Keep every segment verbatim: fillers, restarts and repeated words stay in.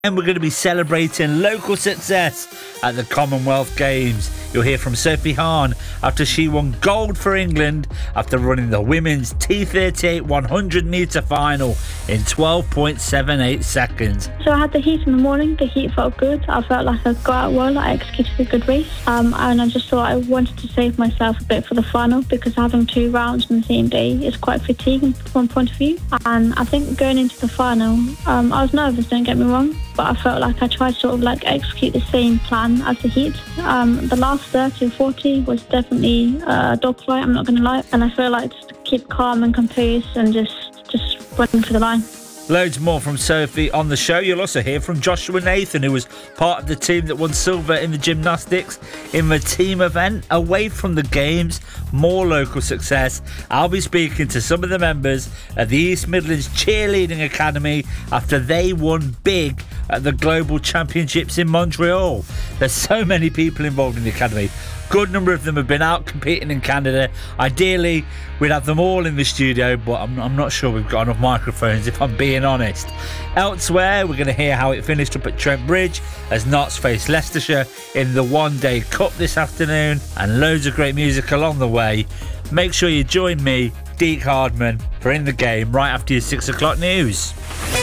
And we're going to be celebrating local success at the Commonwealth Games. You'll hear from Sophie Hahn after she won gold for England after running the women's T thirty-eight one hundred metre final in twelve point seven eight seconds. So I had the heat in the morning. The heat felt good. I felt like I got out well. I executed a good race. Um, and I just thought I wanted to save myself a bit for the final because having two rounds on the same day is quite fatiguing from one point of view. And I think going into the final, um, I was nervous, don't get me wrong. But I felt like I tried to sort of like execute the same plan as the heat. Um, the last thirty or forty was definitely a dogfight, I'm not going to lie. And I feel like just to keep calm and composed and just, just running for the line. Loads more from Sophie on the show. You'll also hear from Joshua Nathan, who was part of the team that won silver in the gymnastics in the team event. Away from the games, more local success. I'll be speaking to some of the members of the East Midlands Cheerleading Academy after they won big at the Global Championships in Montreal. There's so many people involved in the academy. Good number of them have been out competing in Canada. Ideally, we'd have them all in the studio, but I'm, I'm not sure we've got enough microphones, if I'm being honest. Elsewhere, we're going to hear how it finished up at Trent Bridge as Notts faced Leicestershire in the One Day Cup this afternoon, and loads of great music along the way. Make sure you join me, Deke Hardman, for In The Game right after your six o'clock news.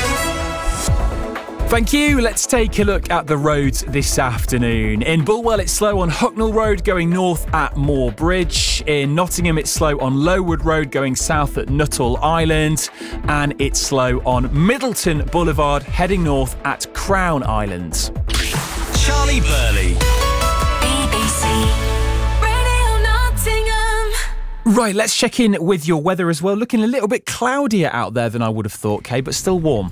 Thank you. Let's take a look at the roads this afternoon. In Bulwell, it's slow on Hucknall Road going north at Moor Bridge. In Nottingham, it's slow on Lowood Road going south at Nuttall Island. And it's slow on Middleton Boulevard heading north at Crown Island. Charlie Burley. B B C Radio Nottingham. Right, let's check in with your weather as well. Looking a little bit cloudier out there than I would have thought, Kay, but still warm.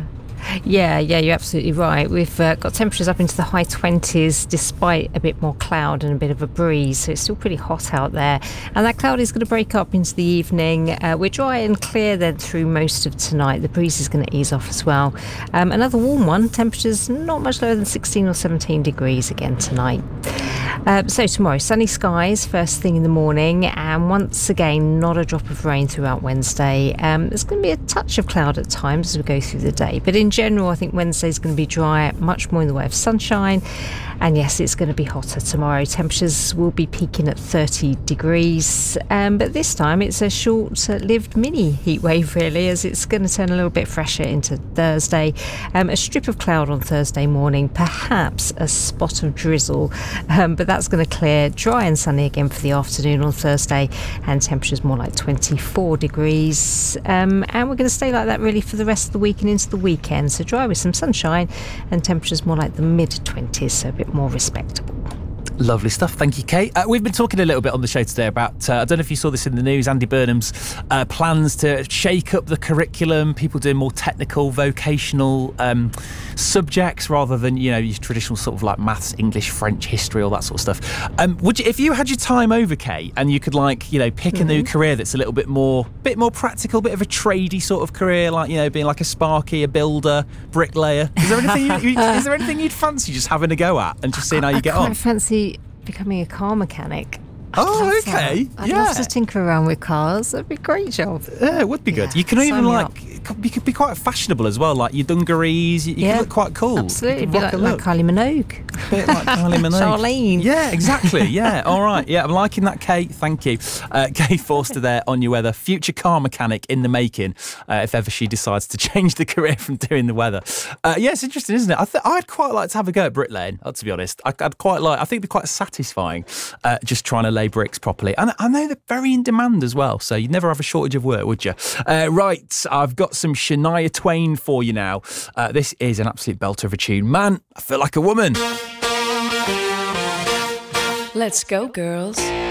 Yeah, yeah, you're absolutely right. We've uh, got temperatures up into the high twenties despite a bit more cloud and a bit of a breeze, so it's still pretty hot out there. And that cloud is going to break up into the evening. Uh, we're dry and clear then through most of tonight. The breeze is going to ease off as well. Um, another warm one, temperatures not much lower than sixteen or seventeen degrees again tonight. Uh, so tomorrow, sunny skies first thing in the morning, and once again not a drop of rain throughout Wednesday. Um, there's going to be a touch of cloud at times as we go through the day, but in general I think Wednesday's going to be dry, much more in the way of sunshine, and yes, it's going to be hotter tomorrow. Temperatures will be peaking at thirty degrees, um, but this time it's a short-lived mini heat wave really, as it's going to turn a little bit fresher into Thursday. Um, a strip of cloud on Thursday morning, perhaps a spot of drizzle, um, but that's going to clear, dry and sunny again for the afternoon on Thursday, and temperatures more like twenty-four degrees, um, and we're going to stay like that really for the rest of the week and into the weekend. So dry with some sunshine and temperatures more like the mid twenties, so a bit more respectable. Lovely stuff. Thank you, Kate. Uh, we've been talking a little bit on the show today about, uh, I don't know if you saw this in the news, Andy Burnham's uh, plans to shake up the curriculum, people doing more technical, vocational um, subjects rather than, you know, your traditional sort of like maths, English, French, history, all that sort of stuff. Um, would you, if you had your time over, Kate, and you could like, you know, pick mm-hmm. a new career that's a little bit more, bit more practical, bit of a tradey sort of career, like, you know, being like a sparky, a builder, bricklayer. Is there anything, you, you, is there anything you'd fancy just having a go at and just seeing how you I get quite on? fancy becoming a car mechanic. I'd Oh, okay. That. I'd yeah. love to tinker around with cars. That'd be a great job. Yeah, it would be good. Yeah, You can sign even me like, up. you could be quite fashionable as well. Like your dungarees, you, you Yeah, can look quite cool. Absolutely, You be can like, rock a like look. Kylie Minogue. A bit like Kylie Minogue. Charlene. Yeah, exactly. Yeah, all right. Yeah, I'm liking that, Kate. Thank you. Uh, Kate Forster there on your weather. Future car mechanic in the making, uh, if ever she decides to change the career from doing the weather. Uh, yeah, it's interesting, isn't it? I th- I'd quite like to have a go at bricklaying, uh, to be honest. I- I'd quite like, I think it'd be quite satisfying uh, just trying to lay bricks properly. And I know they're very in demand as well, so you'd never have a shortage of work, would you? Uh, right, I've got some Shania Twain for you now. Uh, this is an absolute belter of a tune. Man, I feel like a woman. Let's go, girls.